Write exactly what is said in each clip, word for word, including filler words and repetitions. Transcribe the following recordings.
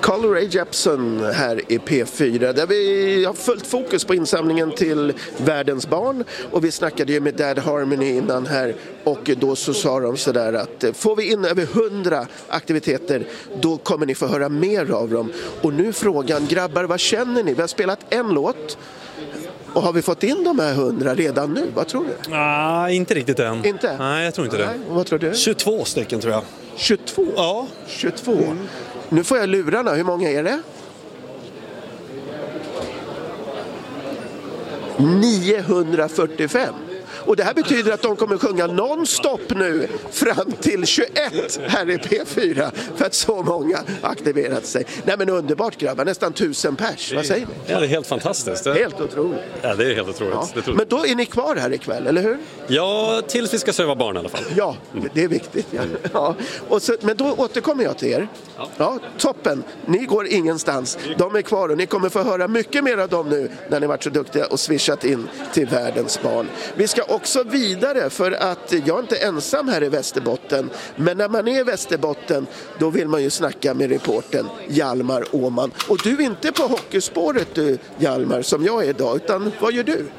Carl Ray Jepsen här i P fyra där vi har fullt fokus på insamlingen till Världens barn, och vi snackade ju med Dad Harmony innan här, och då så sa de sådär att får vi in över hundra aktiviteter då kommer ni få höra mer av dem. Och nu frågan, grabbar, vad känner ni? Vi har spelat en låt. Och har vi fått in de här hundra redan nu? Vad tror du? Nej, inte riktigt än. Inte? Nej, jag tror inte Nej. det. Vad tror du? tjugotvå stycken tror jag. tjugotvå? Ja. tjugotvå. Mm. Nu får jag lurarna. Hur många är det? niohundrafyrtiofem. Och det här betyder att de kommer sjunga non-stop nu fram till tjugoett här i P fyra, för att så många aktiverat sig. Nej, men underbart grabbar, nästan tusen pers. Vad säger ni? Ja, det är helt fantastiskt. Det... Helt otroligt. Ja, det är helt otroligt. Ja. Det är otroligt. Men då är ni kvar här ikväll, eller hur? Ja, tills vi ska söva barn i alla fall. Ja, det är viktigt. Ja. Ja. Och så, men då återkommer jag till er. Ja. Ja, toppen. Ni går ingenstans. De är kvar och ni kommer få höra mycket mer av dem nu när ni varit så duktiga och swishat in till Världens barn. Vi ska också vidare, för att jag är inte ensam här i Västerbotten, men när man är i Västerbotten då vill man ju snacka med reporten Hjalmar Åman. Och du är inte på hockeyspåret du, Hjalmar, som jag är idag, utan vad gör du?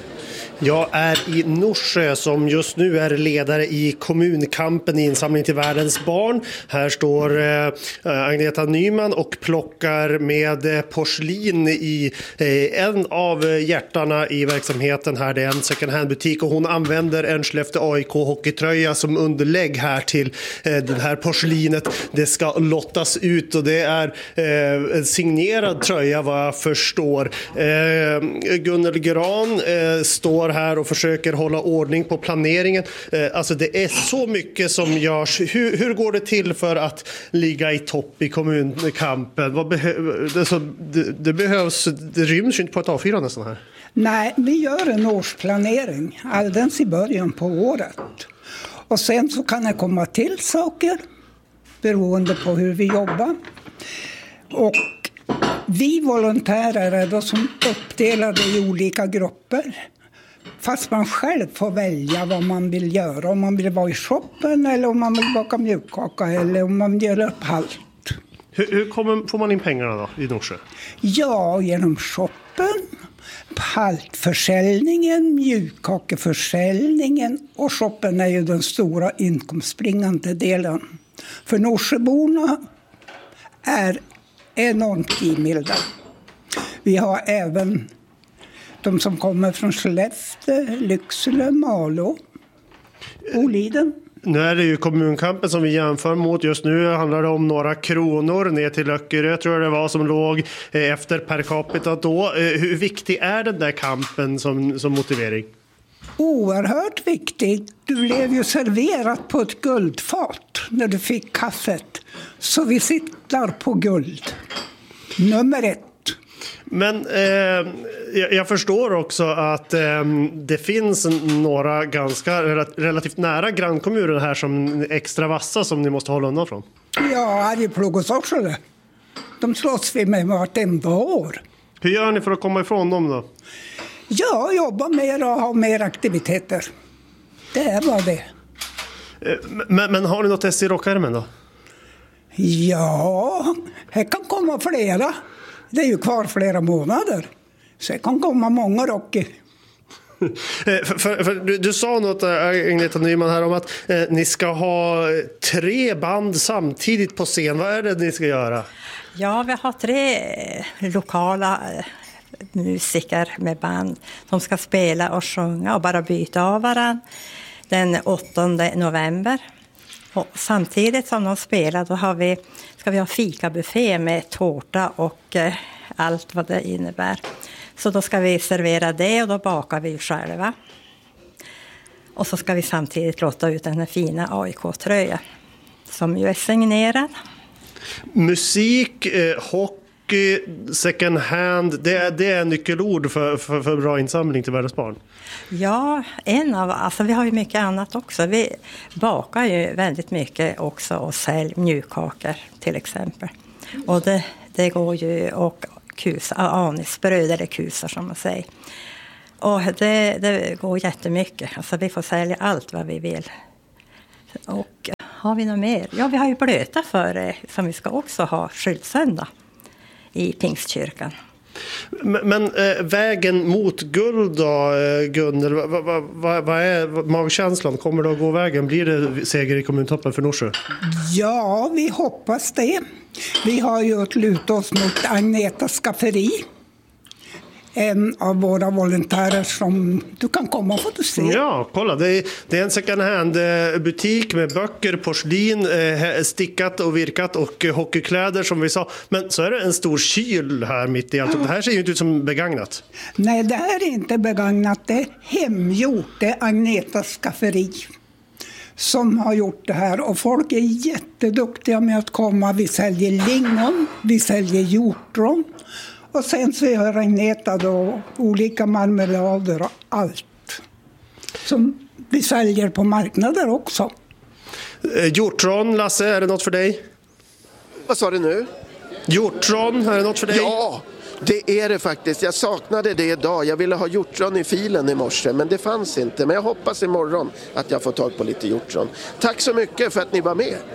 Jag är i Norsjö som just nu är ledare i kommunkampen i insamling till Världens barn. Här står eh, Agneta Nyman och plockar med eh, porslin i eh, en av hjärtarna i verksamheten här. Det är en second hand butik och hon använder en Skellefteå A I K hockeytröja som underlägg här till eh, det här porslinet. Det ska lottas ut och det är eh, en signerad tröja vad jag förstår. Eh, Gunnel Gran eh, står här och försöker hålla ordning på planeringen. Alltså det är så mycket som görs. Hur, hur går det till för att ligga i topp i kommunkampen? Vad behö- alltså, det, det behövs, det ryms ju inte på ett A fyra nästan här. Nej, vi gör en årsplanering alldeles i början på året. Och sen så kan det komma till saker beroende på hur vi jobbar. Och vi volontärer är då som uppdelade i olika grupper. Fast man själv får välja vad man vill göra. Om man vill vara i shoppen eller om man vill baka mjukkaka eller om man vill göra upp halt. Hur, hur kommer, får man in pengarna då i Norsjö? Ja, genom shoppen, haltförsäljningen, mjukkakeförsäljningen, och shoppen är ju den stora inkomstbringande delen. För Norsjöborna är enormt givmilda. Vi har även de som kommer från Skellefteå, Lycksele, Malå, Oliden. Nu är det ju kommunkampen som vi jämför mot. Just nu handlar det om några kronor ner till Öckerö, tror jag det var, som låg efter per capita då. Hur viktig är den där kampen som, som motivering? Oerhört viktigt. Du blev ju serverat på ett guldfat när du fick kaffet. Så vi sitter på guld. Nummer ett. Men eh, jag förstår också att eh, det finns några ganska relativt nära grannkommuner här som är extra vassa som ni måste hålla undan från. Ja, Arjeplog och Sorsele. De slåss vi med vartenda år. Hur gör ni för att komma ifrån dem då? Ja, jobba mer och ha mer aktiviteter. Det är vad det. Eh, men, men har ni något test i rockärmen då? Ja, här kan komma flera. Det är ju kvar flera månader. Så det kan komma många rocker. för, för, för, du, du sa något, Agneta Nyman, här om att eh, ni ska ha tre band samtidigt på scen. Vad är det ni ska göra? Ja, vi har tre lokala eh, musiker med band som ska spela och sjunga och bara byta av varandra den åttonde november. Och samtidigt som de spelar då har vi, ska vi ha fikabuffé med tårta och eh, allt vad det innebär. Så då ska vi servera det och då bakar vi själva. Och så ska vi samtidigt låta ut den här fina A I K-tröja som ju är signerad. Musik, eh, hockey, second hand, det är, det är nyckelord för, för, för bra insamling till Världens barn. Ja, en av, alltså vi har ju mycket annat också. Vi bakar ju väldigt mycket också och säljer mjukkakor till exempel. Och det, det går ju, och kusa, anisbröd eller kusar som man säger. Och det, det går jättemycket. Alltså vi får sälja allt vad vi vill. Och har vi något mer? Ja, vi har ju blöta för som vi ska också ha skyltsöndag. i Pingstkyrkan. Men, men äh, vägen mot guld då, äh, Gunnel, vad va, va, va är magkänslan? Kommer det att gå vägen? Blir det seger i kommuntoppen för Norsjö? Ja, vi hoppas det. Vi har ju lutat oss mot Agneta Skafferi. En av våra volontärer som du kan komma och få du se. Ja, kolla. Det är, det är en second hand butik med böcker, porslin, eh, stickat och virkat och eh, hockeykläder som vi sa. Men så är det en stor kyl här mitt i allt. Det här ser ju inte ut som begagnat. Nej, det här är inte begagnat. Det är hemgjort. Det är Agneta Skafferi som har gjort det här. Och folk är jätteduktiga med att komma. Vi säljer lingon, vi säljer hjortron. Och sen så har Agneta då olika marmelader och allt som vi säljer på marknader också. Eh, hjortron, Lasse, är det något för dig? Vad sa du nu? Hjortron, är det något för dig? Ja, det är det faktiskt. Jag saknade det idag. Jag ville ha hjortron i filen i morse, men det fanns inte. Men jag hoppas imorgon att jag får tag på lite hjortron. Tack så mycket för att ni var med.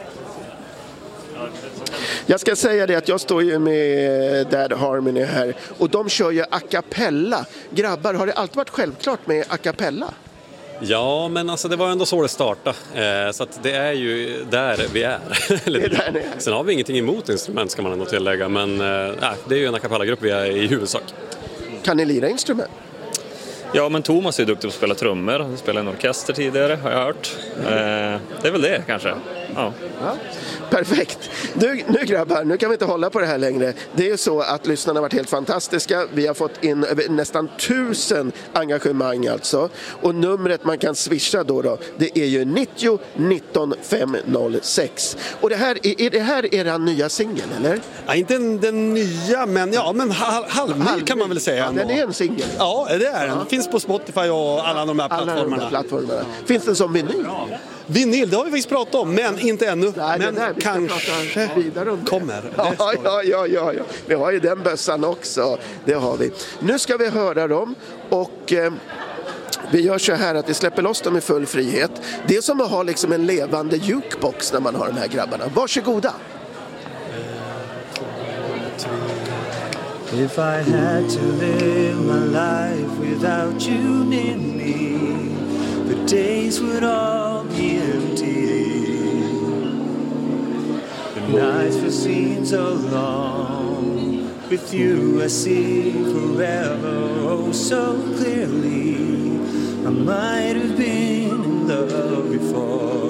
Jag ska säga det att jag står ju med Dad Harmony här och de kör ju a cappella. Grabbar, har det alltid varit självklart med a cappella? Ja, men alltså det var ändå så det startade. Eh, så att det är ju där vi är. Det är där ni är. Sen har vi ingenting emot instrument ska man ändå tillägga. Men eh, det är ju en a cappella-grupp vi är i huvudsak. Kan ni lira instrument? Ja, men Thomas är duktig på att spela trummor. Han spelade en orkester tidigare, har jag hört. Eh, det är väl det, kanske. Ja. Ja, perfekt. Nu, nu grabbar, nu kan vi inte hålla på det här längre. Det är ju så att lyssnarna har varit helt fantastiska. Vi har fått in nästan tusen engagemang alltså. Och numret man kan swisha då, då det är ju nittio nitton femhundrasex. Och det här, är, är det här era nya singel, eller? Ja, inte den, den nya, men ja, men halv, halvny halv, kan man väl säga. Ja, den är en singel. Ja, det är den. Ja. Finns på Spotify och alla de här alla plattformarna. De här plattformarna. Finns den som vinyl? Ja. Vinyl, det har vi faktiskt pratat om, men inte ännu. Nej, men det där, vi kanske vidare om kommer. Ja, ja, ja, ja, ja. Vi har ju den bössan också. Det har vi. Nu ska vi höra dem och eh, vi gör så här att vi släpper loss dem i full frihet. Det är som att ha liksom en levande jukebox när man har de här grabbarna. Varsågoda. If I had to live my life without you near me, the days would all be empty. The nights would seem so long. With you I see forever oh so clearly. I might have been in love before.